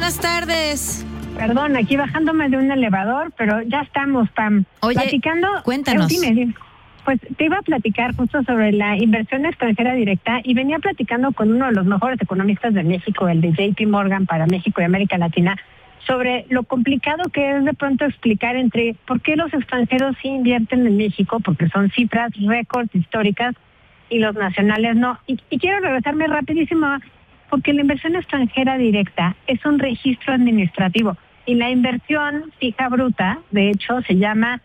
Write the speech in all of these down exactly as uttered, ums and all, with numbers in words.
buenas tardes. Perdón, aquí bajándome de un elevador, pero ya estamos, Pam. Oye, platicando. cuéntanos. Eh, dime, dime. Pues te iba a platicar justo sobre la inversión extranjera directa y venía platicando con uno de los mejores economistas de México, el de J P Morgan para México y América Latina, sobre lo complicado que es de pronto explicar entre por qué los extranjeros sí invierten en México, porque son cifras récords históricas y los nacionales no. Y, y quiero regresarme rapidísimo, porque la inversión extranjera directa es un registro administrativo y la inversión fija bruta, de hecho, se llama,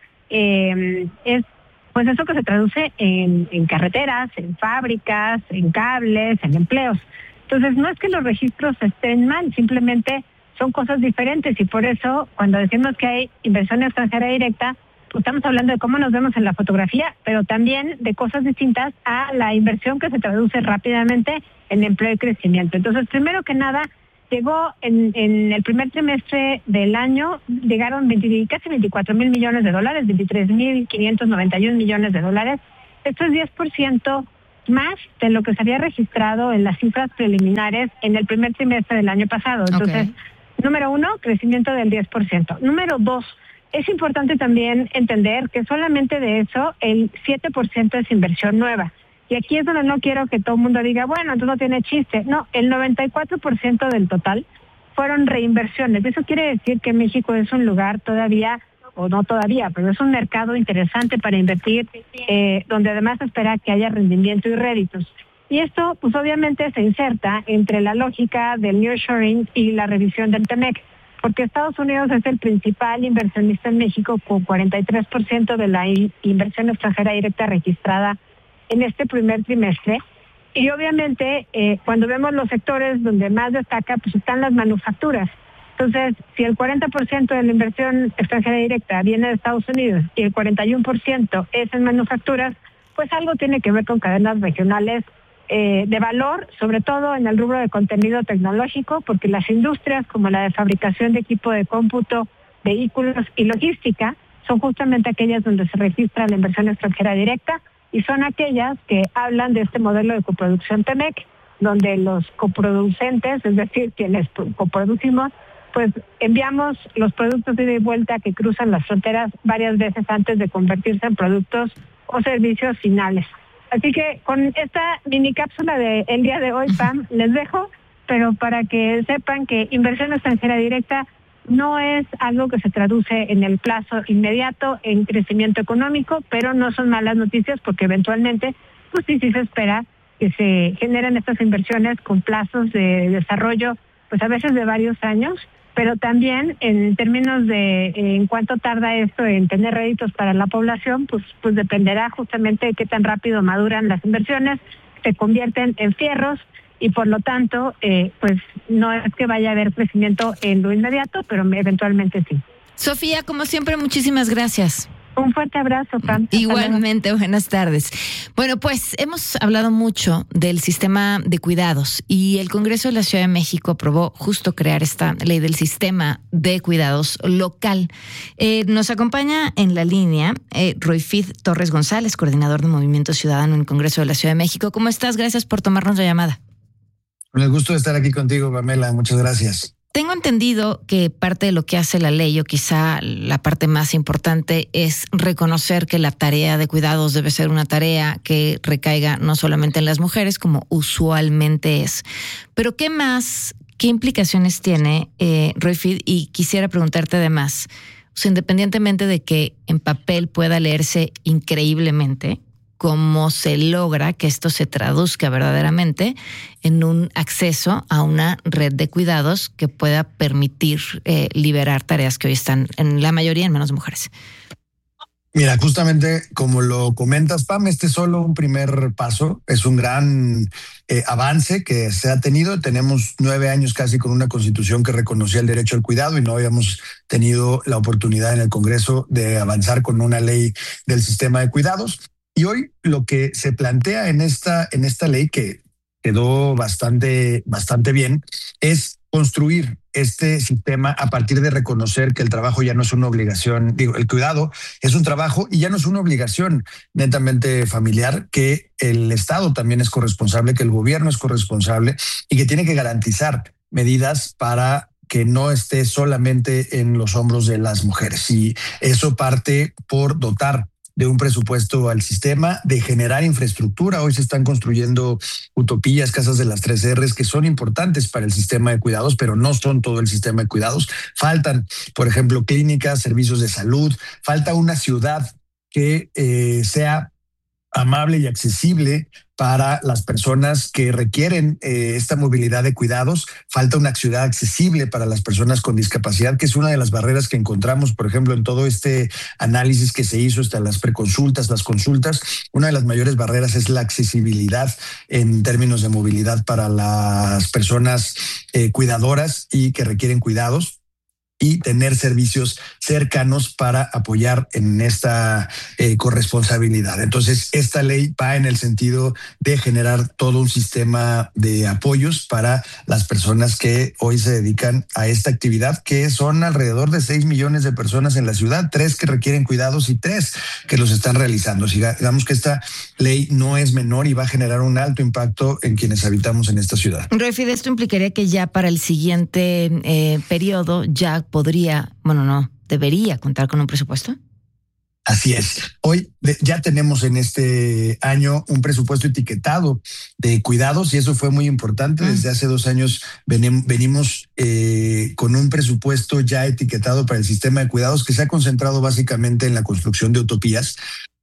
eh, es pues eso que se traduce en, en carreteras, en fábricas, en cables, en empleos. Entonces, no es que los registros estén mal, simplemente son cosas diferentes y por eso, cuando decimos que hay inversión extranjera directa, pues estamos hablando de cómo nos vemos en la fotografía, pero también de cosas distintas a la inversión que se traduce rápidamente en empleo y crecimiento. Entonces, primero que nada, llegó en, en el primer trimestre del año, llegaron veinte, casi veinticuatro mil millones de dólares, veintitrés mil quinientos noventa y uno millones de dólares. Esto es diez por ciento más de lo que se había registrado en las cifras preliminares en el primer trimestre del año pasado. Entonces, okay. Número uno, crecimiento del diez por ciento. Número dos, es importante también entender que solamente de eso el siete por ciento es inversión nueva. Y aquí es donde no quiero que todo el mundo diga, bueno, entonces no tiene chiste. No, el noventa y cuatro por ciento del total fueron reinversiones. Eso quiere decir que México es un lugar todavía, o no todavía, pero es un mercado interesante para invertir, eh, donde además se espera que haya rendimiento y réditos. Y esto, pues obviamente se inserta entre la lógica del nearshoring y la revisión del TEMEC, porque Estados Unidos es el principal inversionista en México con cuarenta y tres por ciento de la inversión extranjera directa registrada en este primer trimestre. Y obviamente eh, cuando vemos los sectores donde más destaca, pues están las manufacturas. Entonces, si el cuarenta por ciento de la inversión extranjera directa viene de Estados Unidos y el cuarenta y uno por ciento es en manufacturas, pues algo tiene que ver con cadenas regionales eh, de valor, sobre todo en el rubro de contenido tecnológico, porque las industrias como la de fabricación de equipo de cómputo, vehículos y logística son justamente aquellas donde se registra la inversión extranjera directa, y son aquellas que hablan de este modelo de coproducción TEMEC, donde los coproducentes, es decir, quienes coproducimos, pues enviamos los productos de ida y vuelta que cruzan las fronteras varias veces antes de convertirse en productos o servicios finales. Así que con esta mini cápsula del día de hoy, Pam, les dejo, pero para que sepan que inversión extranjera directa no es algo que se traduce en el plazo inmediato en crecimiento económico, pero no son malas noticias porque eventualmente, pues sí, sí se espera que se generen estas inversiones con plazos de desarrollo, pues a veces de varios años, pero también en términos de en cuánto tarda esto en tener réditos para la población, pues, pues dependerá justamente de qué tan rápido maduran las inversiones, se convierten en fierros, y por lo tanto, eh, pues no es que vaya a haber crecimiento en lo inmediato, pero eventualmente sí. Sofía, como siempre, muchísimas gracias. Un fuerte abrazo, Pam. Igualmente, buenas tardes. Bueno, pues hemos hablado mucho del sistema de cuidados y el Congreso de la Ciudad de México aprobó justo crear esta ley del sistema de cuidados local. Eh, nos acompaña en la línea eh, Roifid Torres González, coordinador de Movimiento Ciudadano en el Congreso de la Ciudad de México. ¿Cómo estás? Gracias por tomarnos la llamada. Con el gusto de estar aquí contigo, Pamela. Muchas gracias. Tengo entendido que parte de lo que hace la ley, o quizá la parte más importante, es reconocer que la tarea de cuidados debe ser una tarea que recaiga no solamente en las mujeres, como usualmente es. Pero ¿qué más, qué implicaciones tiene, eh, Roifid? Y quisiera preguntarte además, o sea, independientemente de que en papel pueda leerse increíblemente, cómo se logra que esto se traduzca verdaderamente en un acceso a una red de cuidados que pueda permitir eh, liberar tareas que hoy están en la mayoría en manos de mujeres. Mira, justamente como lo comentas, Pam, este es solo un primer paso, es un gran eh, avance que se ha tenido. Tenemos nueve años casi con una constitución que reconocía el derecho al cuidado y no habíamos tenido la oportunidad en el Congreso de avanzar con una ley del sistema de cuidados. Y hoy lo que se plantea en esta, en esta ley, que quedó bastante, bastante bien, es construir este sistema a partir de reconocer que el trabajo ya no es una obligación, digo, el cuidado es un trabajo y ya no es una obligación netamente familiar, que el Estado también es corresponsable, que el gobierno es corresponsable y que tiene que garantizar medidas para que no esté solamente en los hombros de las mujeres. Y eso parte por dotar de un presupuesto al sistema, de generar infraestructura. Hoy se están construyendo utopías, casas de las tres R's, que son importantes para el sistema de cuidados, pero no son todo el sistema de cuidados. Faltan, por ejemplo, clínicas, servicios de salud. Falta una ciudad que eh, sea amable y accesible para las personas que requieren eh, esta movilidad de cuidados. Falta una ciudad accesible para las personas con discapacidad, que es una de las barreras que encontramos, por ejemplo, en todo este análisis que se hizo hasta las preconsultas, las consultas. Una de las mayores barreras es la accesibilidad en términos de movilidad para las personas eh, cuidadoras y que requieren cuidados, y tener servicios cercanos para apoyar en esta eh, corresponsabilidad. Entonces, esta ley va en el sentido de generar todo un sistema de apoyos para las personas que hoy se dedican a esta actividad, que son alrededor de seis millones de personas en la ciudad, tres que requieren cuidados y tres que los están realizando. Digamos que esta ley no es menor y va a generar un alto impacto en quienes habitamos en esta ciudad. Refid, esto implicaría que ya para el siguiente eh, periodo ya podría, bueno, no, debería contar con un presupuesto. Así es. Hoy ya tenemos en este año un presupuesto etiquetado de cuidados y eso fue muy importante. Desde hace dos años venimos eh, con un presupuesto ya etiquetado para el sistema de cuidados que se ha concentrado básicamente en la construcción de utopías.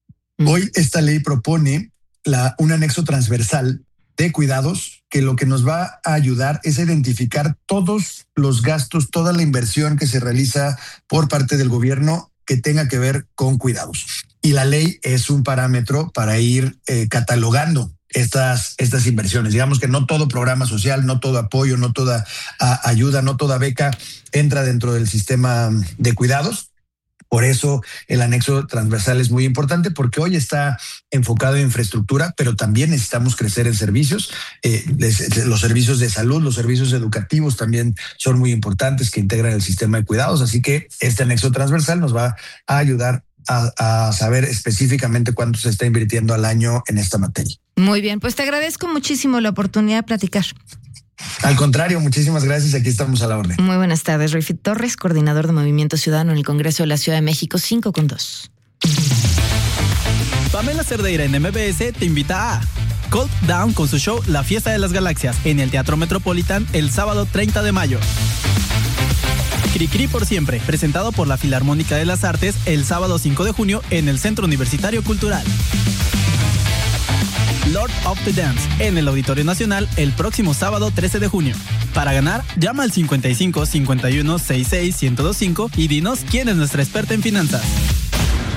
Hoy esta ley propone la, un anexo transversal de cuidados que lo que nos va a ayudar es a identificar todos los gastos, toda la inversión que se realiza por parte del gobierno que tenga que ver con cuidados. Y la ley es un parámetro para ir eh, catalogando estas, estas inversiones. Digamos que no todo programa social, no todo apoyo, no toda a, ayuda, no toda beca entra dentro del sistema de cuidados. Por eso el anexo transversal es muy importante, porque hoy está enfocado en infraestructura, pero también necesitamos crecer en servicios. Eh, los servicios de salud, los servicios educativos también son muy importantes, que integran el sistema de cuidados. Así que este anexo transversal nos va a ayudar a, a saber específicamente cuánto se está invirtiendo al año en esta materia. Muy bien, pues te agradezco muchísimo la oportunidad de platicar. Al contrario, muchísimas gracias. Aquí estamos a la orden. Muy buenas tardes, Refid Torres, coordinador de Movimiento Ciudadano en el Congreso de la Ciudad de México, cinco con dos. Pamela Cerdeira en M B S te invita a Cold Down con su show La Fiesta de las Galaxias en el Teatro Metropolitan el sábado treinta de mayo. Cricri por siempre, presentado por la Filarmónica de las Artes el sábado cinco de junio en el Centro Universitario Cultural. Lord of the Dance en el Auditorio Nacional el próximo sábado trece de junio. Para ganar, llama al cincuenta y cinco cincuenta y uno sesenta y seis ciento veinticinco y dinos quién es nuestra experta en finanzas.